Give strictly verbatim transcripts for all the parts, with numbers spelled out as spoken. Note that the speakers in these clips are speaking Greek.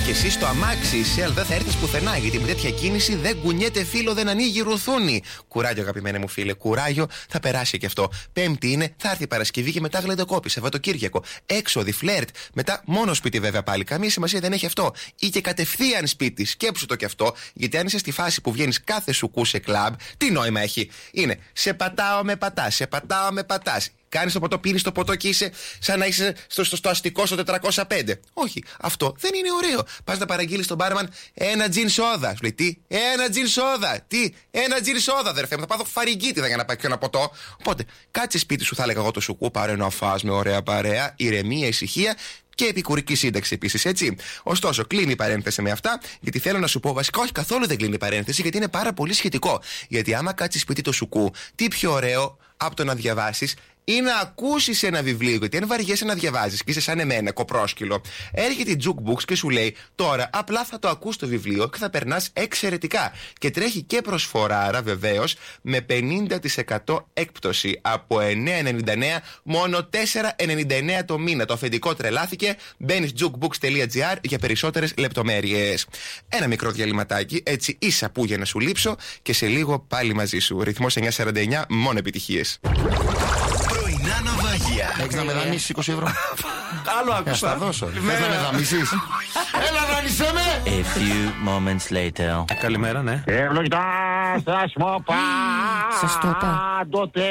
Και εσύ στο αμάξι είσαι, αλλά δεν θα έρθεις πουθενά. Γιατί με τέτοια κίνηση δεν κουνιέται φίλο, δεν ανοίγει ρουθούνι. Κουράγιο, αγαπημένε μου φίλε, κουράγιο, θα περάσει και αυτό. Πέμπτη είναι, θα έρθει η Παρασκευή και μετά γλεντοκόπη. Σαββατοκύριακο. Έξοδη, φλερτ. Μετά μόνο σπίτι βέβαια πάλι. Καμία σημασία δεν έχει αυτό. Ή και κατευθείαν σπίτι. Σκέψου το κι αυτό. Γιατί αν είσαι στη φάση που βγαίνεις κάθε σουκού σε κλαμπ, τι νόημα έχει. Είναι σε πατάω με πατά, σε πατάω με πατά. Κάνεις το ποτό, πίνεις το ποτό και είσαι σαν να είσαι στο, στο, στο αστικό στο τετρακόσια πέντε. Όχι, αυτό δεν είναι ωραίο. Πας να παραγγείλεις στον μπάρμαν ένα τζιν σόδα. Σου λέει τι, ένα τζιν σόδα. Τι, ένα τζιν σόδα, αδερφέ μου. Θα πάθω φαρικίτιδα για να πάει ένα ποτό. Οπότε, κάτσε σπίτι σου, θα έλεγα εγώ το σουκού, πάρε να φας με ωραία παρέα, ηρεμία, ησυχία. Και επικουρική σύνταξη επίσης, έτσι. Ωστόσο, κλείνει η παρένθεση με αυτά, γιατί θέλω να σου πω, βασικά, όχι καθόλου δεν κλείνει η παρένθεση, γιατί είναι πάρα πολύ σχετικό. Γιατί άμα κάτσει σπίτι το σουκού, τι πιο ωραίο από το να διαβάσεις ή να ακούσεις ένα βιβλίο. Γιατί αν βαριέσαι να διαβάζεις και είσαι σαν εμένα, κοπρόσκυλο, έρχεται η Jukebox και σου λέει τώρα απλά θα το ακούς το βιβλίο και θα περνάς εξαιρετικά. Και τρέχει και προσφοράρα βεβαίως με πενήντα τοις εκατό έκπτωση από εννιά ενενήντα εννέα μόνο τέσσερα ενενήντα εννέα το μήνα. Το αφεντικό τρελάθηκε. Μπαίνεις jukebox τελεία gr για περισσότερες λεπτομέρειες. Ένα μικρό διαλυματάκι, έτσι ίσα που για να σου λείψω και σε λίγο πάλι μαζί σου. Ρυθμός εννιά σαράντα εννιά, μόνο επιτυχίες. Πρωινά ναυάγια. Έχεις να με δανείσεις είκοσι ευρώ. Άλλο άκουσα. Θα δώσω. Θες να με δανείσεις? Έλα δανείσέ με. A few moments later. Καλημέρα, ναι. Ευλογητά σας μοπά. Σας το είπα. Πάντοτε.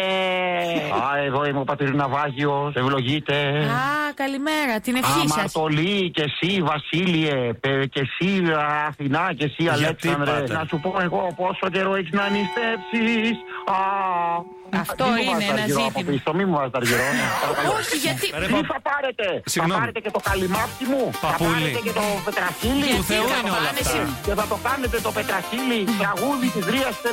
Α, εγώ είμαι ο πατήρ Ναυάγιος. Ευλογείτε. Α, καλημέρα, την ευχή σας. Αμαρτωλή και εσύ Βασίλειε πε- και εσύ Αθηνά και εσύ Αλέξανδρε. πάτε? Να σου πω εγώ πόσο καιρό έχεις να νηστεύσεις. Α, Αυτό μη μου είναι βάζεις ένα αργυρό από ζήτημα. πίσω, μη μου βάζεις αργυρό. Όχι, γιατί. Τι θα πάρετε? Συγγνώμη. Θα πάρετε και το καλυμάτι μου? Παππούλη. Θα πάρετε και το πετραχίλι? Του Θεού Και θα είναι το όλα κάνετε- αυτά. Και θα το κάνετε το πετραχίλι τραγούδι της Ρίας